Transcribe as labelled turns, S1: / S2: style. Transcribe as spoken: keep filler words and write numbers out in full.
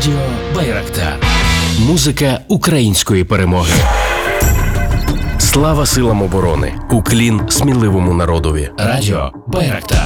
S1: Радіо Байрактар. Музика української перемоги. Слава силам оборони! Уклін сміливому народові. Радіо Байрактар.